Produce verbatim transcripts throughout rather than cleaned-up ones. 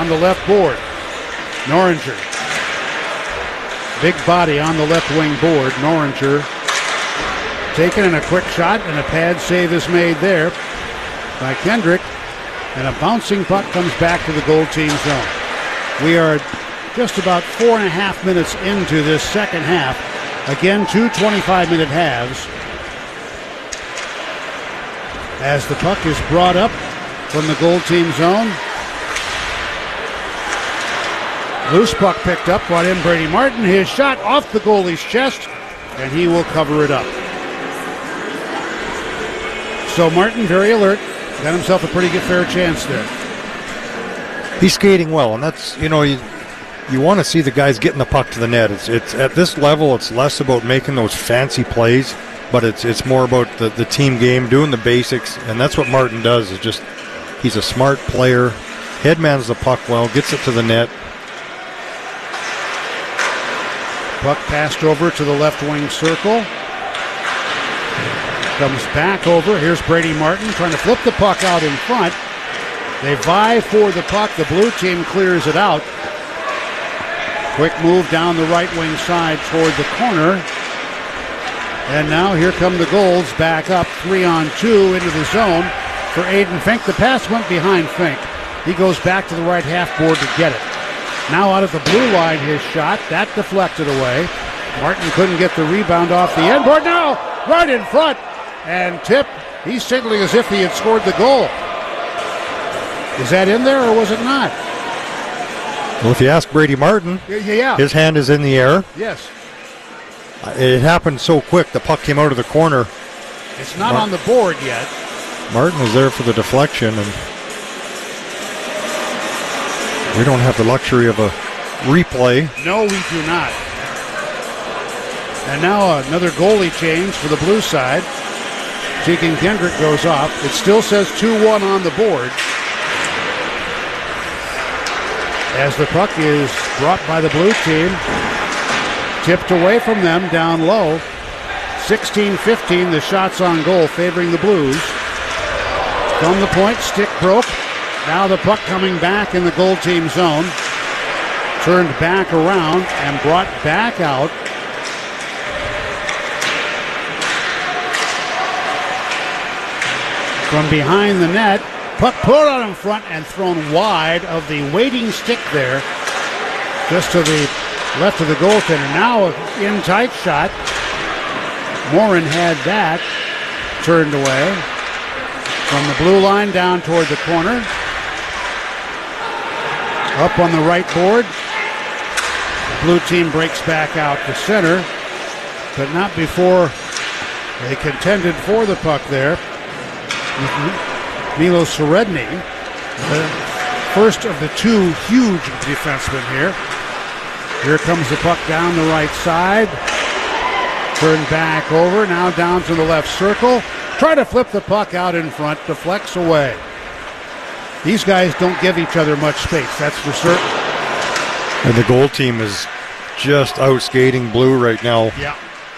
the left board. Noringer. Big body on the left wing board. Noringer taken in a quick shot, and a pad save is made there by Kendrick. And a bouncing puck comes back to the goal team zone. We are just about four and a half minutes into this second half. Again, two twenty-five-minute halves. As the puck is brought up from the goal team zone. Loose puck picked up, brought in Brady Martin. His shot off the goalie's chest, and he will cover it up. So Martin, very alert, got himself a pretty good fair chance there. He's skating well, and that's, you know, you, you want to see the guys getting the puck to the net. It's it's at this level, it's less about making those fancy plays, but it's it's more about the, the team game, doing the basics, and that's what Martin does. Is just he's a smart player, headmans the puck well, gets it to the net. Puck passed over to the left wing circle. Comes back over. Here's Brady Martin trying to flip the puck out in front. They vie for the puck. The blue team clears it out. Quick move down the right wing side toward the corner. And now here come the goals back up three on two into the zone for Aiden Fink. The pass went behind Fink. He goes back to the right half board to get it. Now out of the blue line, his shot. That deflected away. Martin couldn't get the rebound off the end board. Now right in front. And Tip, he's signaling as if he had scored the goal. Is that in there or was it not? Well, if you ask Brady Martin, yeah, yeah. his hand is in the air. Yes. It happened so quick, the puck came out of the corner. It's not Mar- on the board yet. Martin was there for the deflection, and we don't have the luxury of a replay. No, we do not. And now another goalie change for the blue side. Tegan Kendrick goes off. It still says two one on the board. As the puck is brought by the blue team. Tipped away from them down low. sixteen fifteen, the shots on goal favoring the Blues. From the point, stick broke. Now the puck coming back in the goal team zone. Turned back around and brought back out. From behind the net, puck pulled out in front and thrown wide of the waiting stick there, just to the left of the goaltender. Now in tight shot. Morin had that, turned away. From the blue line down toward the corner. Up on the right board. The blue team breaks back out to center, but not before they contended for the puck there. Milo Seredny, the first of the two huge defensemen here. Here comes the puck down the right side. Turned back over, now down to the left circle. Try to flip the puck out in front, deflects away. These guys don't give each other much space, that's for certain. And the goal team is just out skating blue right now. Yeah.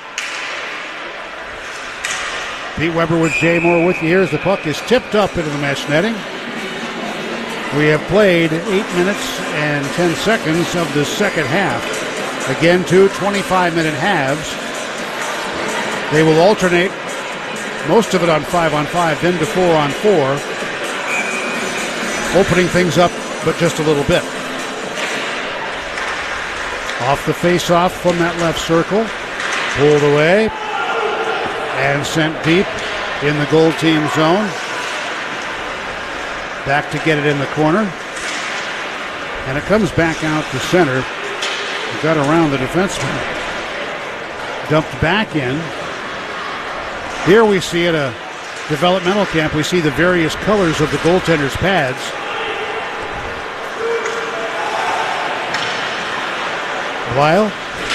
Pete Weber with Jay Moore with you here as the puck is tipped up into the mesh netting. We have played eight minutes and ten seconds of the second half. Again, two twenty-five-minute halves. They will alternate most of it on five on five, then to four on four. Opening things up, but just a little bit. Off the face-off from that left circle. Pulled away. And sent deep in the goal team zone. Back to get it in the corner. And it comes back out to center. It got around the defenseman. Dumped back in. Here we see at a developmental camp, we see the various colors of the goaltender's pads. Lyle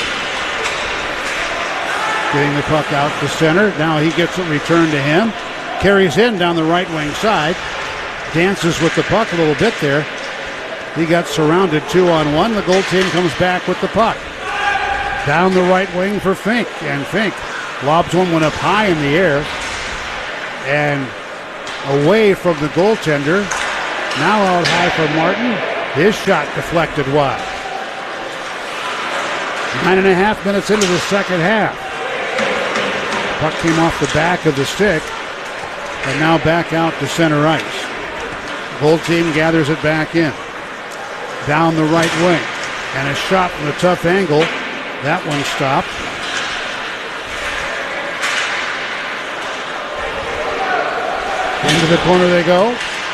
getting the puck out to center. Now he gets it returned to him. Carries in down the right wing side. Dances with the puck a little bit there. He got surrounded two on one. The goal team comes back with the puck. Down the right wing for Fink. And Fink lobs one, one up high in the air. And away from the goaltender. Now out high for Martin. His shot deflected wide. Nine and a half minutes into the second half. Puck came off the back of the stick and now back out to center ice. The whole team gathers it back in. Down the right wing. And a shot from a tough angle. That one stopped. Into the corner they go.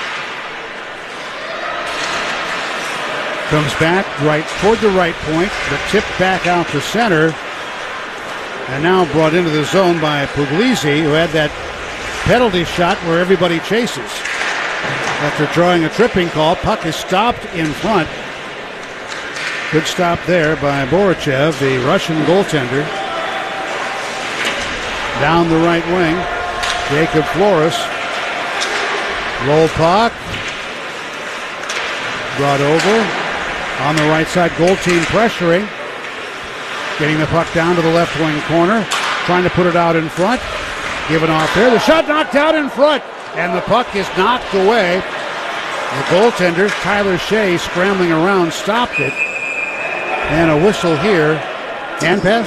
Comes back right toward the right point, but tipped back out to center. And now brought into the zone by Puglisi, who had that penalty shot where everybody chases. After drawing a tripping call, puck is stopped in front. Good stop there by Borochev, the Russian goaltender. Down the right wing, Jacob Flores. Roll puck. Brought over. On the right side, goal team pressuring. Getting the puck down to the left wing corner. Trying to put it out in front. Given off there. The shot knocked out in front. And the puck is knocked away. The goaltender, Tyler Shea, scrambling around, stopped it. And a whistle here. Hand pass?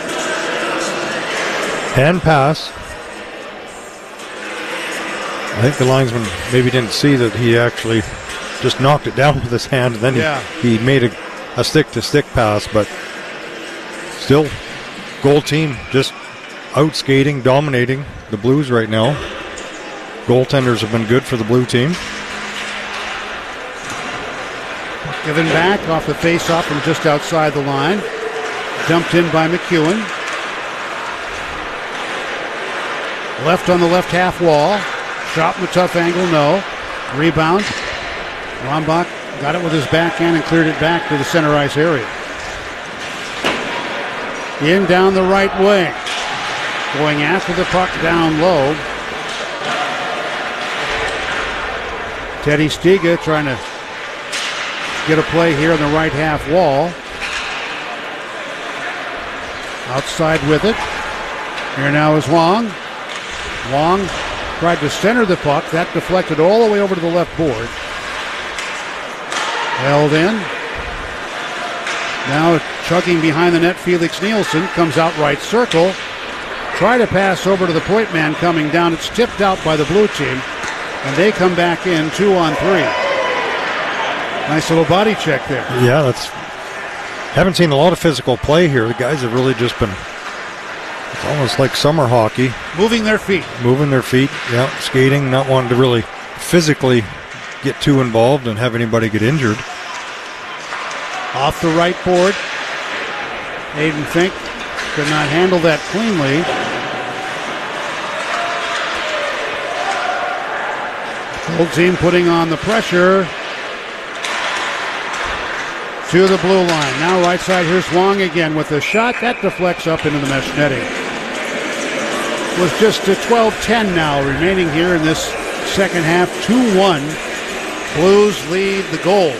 Hand pass. I think the linesman maybe didn't see that he actually just knocked it down with his hand, and then yeah. he, he made a, a stick-to-stick pass, but still, goal team just out-skating, dominating the Blues right now. Goaltenders have been good for the blue team. Given back off the face-off from just outside the line. Dumped in by McEwen. Left on the left half wall. Shot from a tough angle, no. Rebound. Rombach got it with his backhand and cleared it back to the center ice area. In down the right wing. Going after the puck down low. Teddy Stiga trying to get a play here on the right half wall. Outside with it. Here now is Wong. Wong tried to center the puck. That deflected all the way over to the left board. Held in. Now chugging behind the net, Felix Nielsen comes out right circle. Try to pass over to the point man coming down. It's tipped out by the blue team. And they come back in two on three. Nice little body check there. Yeah, that's... Haven't seen a lot of physical play here. The guys have really just been... It's almost like summer hockey. Moving their feet. Moving their feet, yeah. Skating, not wanting to really physically get too involved and have anybody get injured. Off the right board. Aiden Fink could not handle that cleanly. Old team putting on the pressure to the blue line. Now right side, here's Wong again with a shot. That deflects up into the mesh netting. With just a twelve ten now remaining here in this second half. two one. Blues lead the goals.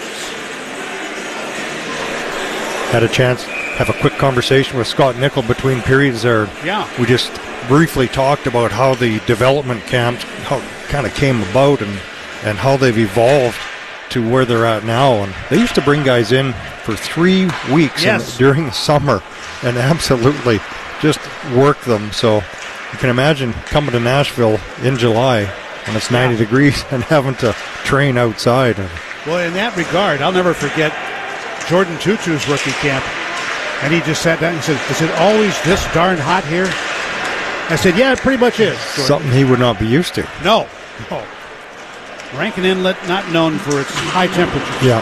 Had a chance to have a quick conversation with Scott Nickel between periods there. Yeah. We just briefly talked about how the development camp how kind of came about and, and how they've evolved to where they're at now. And they used to bring guys in for three weeks yes. in, during the summer and absolutely just work them. So you can imagine coming to Nashville in July when it's ninety yeah. degrees and having to train outside. And well, in that regard, I'll never forget Jordan Tutu's rookie camp. And he just sat down and said, is it always this darn hot here? I said, yeah, it pretty much is. Jordan. Something he would not be used to. No. No. Rankin Inlet, not known for its high temperatures. Yeah.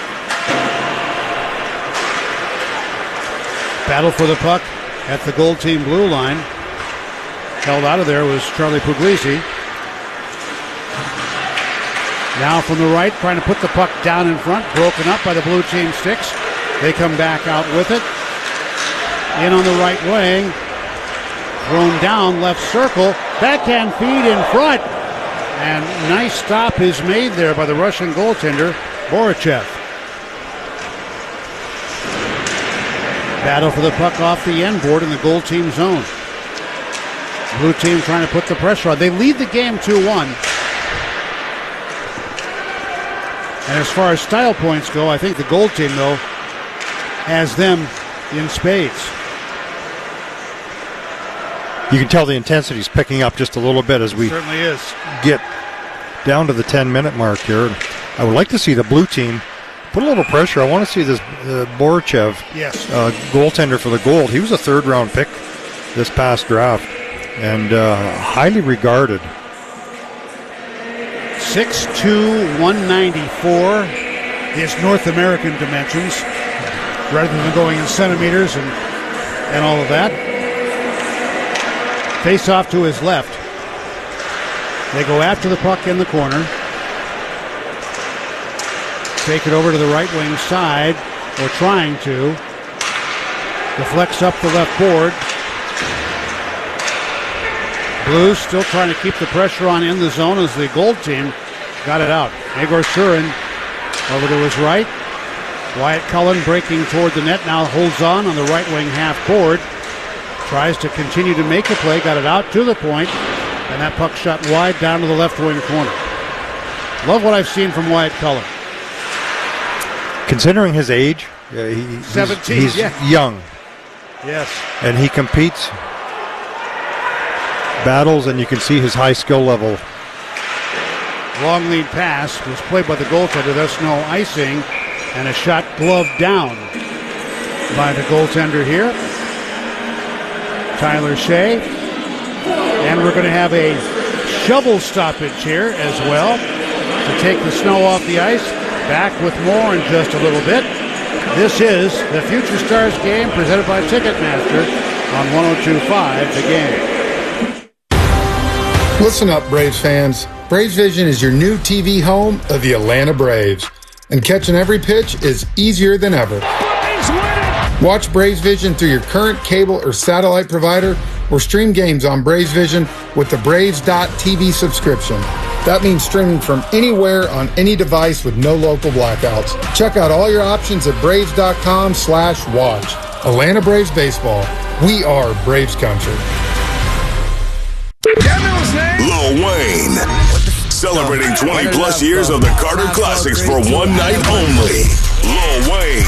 Battle for the puck at the gold team blue line. Held out of there was Charlie Puglisi. Now from the right, trying to put the puck down in front. Broken up by the blue team sticks. They come back out with it. In on the right wing. Thrown down, left circle. Backhand feed in front. And nice stop is made there by the Russian goaltender, Borochev. Battle for the puck off the end board in the goal team zone. Blue team trying to put the pressure on. They lead the game two one. And as far as style points go, I think the Gold team, though, has them in spades. You can tell the intensity is picking up just a little bit as we it certainly is. get down to the ten-minute mark here. I would like to see the blue team put a little pressure. I want to see this uh, Borochev, yes. uh, goaltender for the Gold. He was a third-round pick this past draft and uh, highly regarded. six two, one ninety-four is North American dimensions, rather than going in centimeters and, and all of that. Face off to his left. They go after the puck in the corner. Take it over to the right wing side, or trying to. Deflects up the left board. Blues still trying to keep the pressure on in the zone as the Gold team got it out. Egor Surin over to his right. Wyatt Cullen breaking toward the net, now holds on on the right wing half board. Tries to continue to make a play, got it out to the point, and that puck shot wide down to the left wing corner. Love what I've seen from Wyatt Cullen. Considering his age, uh, he, seventeen, he's, he's yeah. young. Yes. And he competes, battles, and you can see his high skill level. Long lead pass was played by the goaltender, thus no icing, and a shot gloved down by the goaltender here. Tyler Shea. And we're going to have a shovel stoppage here as well to take the snow off the ice. Back with more in just a little bit. This is the Future Stars game presented by Ticketmaster on one oh two point five The Game. Listen up, Braves fans. Braves Vision is your new T V home of the Atlanta Braves. And catching every pitch is easier than ever. Watch Braves Vision through your current cable or satellite provider, or stream games on Braves Vision with the Braves dot T V subscription. That means streaming from anywhere on any device with no local blackouts. Check out all your options at Braves dot com slash watch. Atlanta Braves Baseball. We are Braves Country. Lil Wayne. Celebrating twenty plus years of the Carter Classics for one night only. Lil Wayne.